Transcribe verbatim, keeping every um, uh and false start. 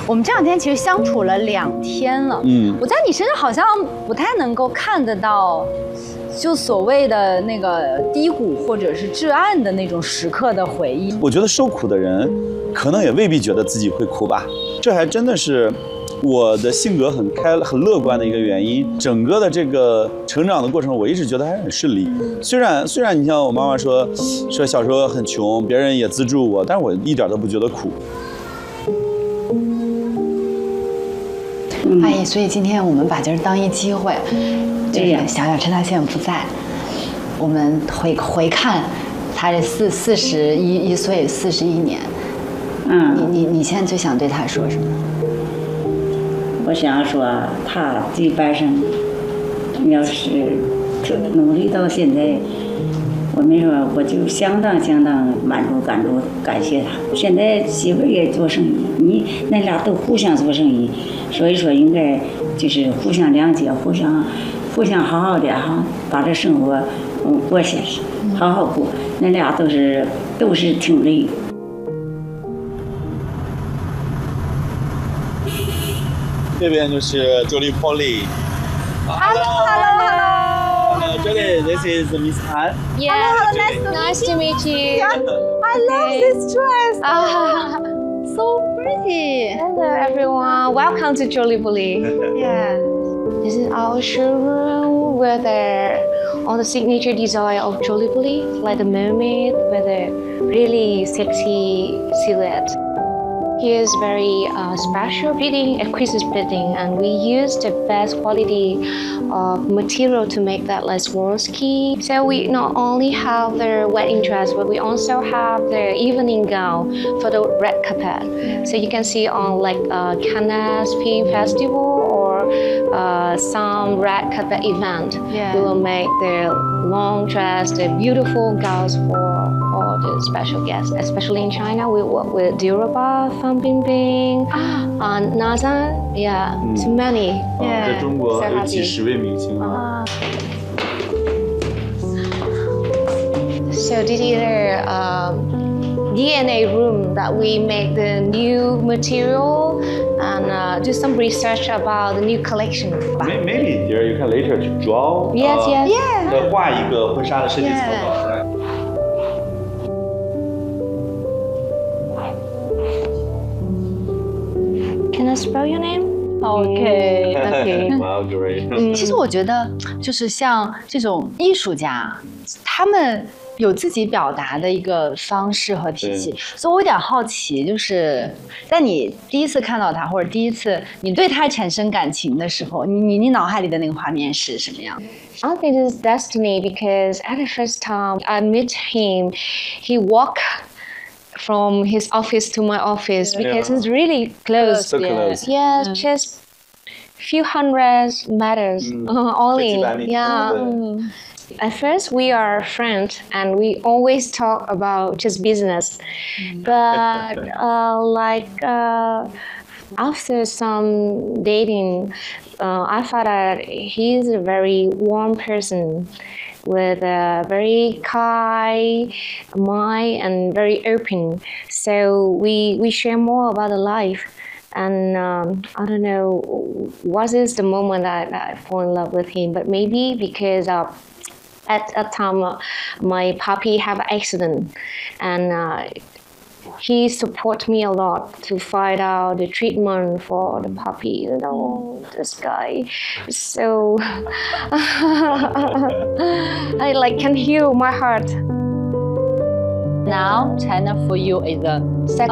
我们这两天其实相处了两天了，嗯，我在你身上好像不太能够看得到，就所谓的那个低谷或者是至暗的那种时刻的回忆。 我觉得受苦的人，可能也未必觉得自己会哭吧，这还真的是。我的性格很开、很乐观的一个原因，整个的这个成长的过程，我一直觉得还是很顺利。虽然虽然你像我妈妈说，说小时候很穷，别人也资助我，但是我一点都不觉得苦。 阿姨，所以今天我们把今儿当一机会，就是想想趁他现在不在，我们回回看他这四四十一一岁四十一年，嗯，你你你现在最想对他说什么？ 我想说，他这半生要是努力到现在，我没说，我就相当相当满足、感触、感谢他。现在媳妇也做生意，你那俩都互相做生意，所以说应该就是互相谅解，互相互相好好的哈，把这生活嗯过下去，好好过。那俩都是都是挺累。 这边就是 Jolie Polly。 Hello, hello, hello. Hello, Jolie. This is Miss Han. Yeah. Hello, nice to meet Nice to meet you. Yeah. I love this dress. Ah, so pretty. Hello, everyone. Welcome to Jolie Polly. Yeah. This is our showroom where there all the signature design of Jolie Polly, like the mermaid with a really sexy silhouette. Here is very uh, special beading, exquisite beading, and we use the best quality of material to make that like Swarovski. So we not only have the wedding dress, but we also have the evening gown for the red carpet. So you can see on like uh, Cannes Film Festival or uh, some red carpet event. Yeah. We will make the long dress, the beautiful gowns for all the special guests. Especially in China, we work with Dilruba, Fan Bingbing, ah. and Nazan. Yeah, mm. too many. Yeah. 在中国有几十位明星啊。 So this is the um, D N A room that we make the new material and uh, do some research about the new collection. Maybe here you can later to draw. Yes, uh, yes. Yeah. 再画一个婚纱的设计草稿。 Can I spell your name? OK OK. Wow, great. 其实我觉得，就是像这种艺术家，他们有自己表达的一个方式和体系，所以我有点好奇，就是在你第一次看到他，或者第一次你对他产生感情的时候，你你你脑海里的那个画面是什么样？ I think it is destiny because at the first time I met him, he walked from his office to my office because yeah. it's really close. So close. Yes, Yeah. just few hundreds meters Mm. uh, only. Yeah. Mm. At first, we are friends and we always talk about just business. Mm. But uh, like uh, after some dating, uh, I thought that he's a very warm person with a very kind mind and very open. So we, we share more about the life. And um, I don't know what is the moment that, that I fall in love with him, but maybe because uh, at that time uh, my puppy have an accident, and uh, he support me a lot to find out the treatment for the puppy. You know, this guy, so I like can heal my heart. Now China for you is a second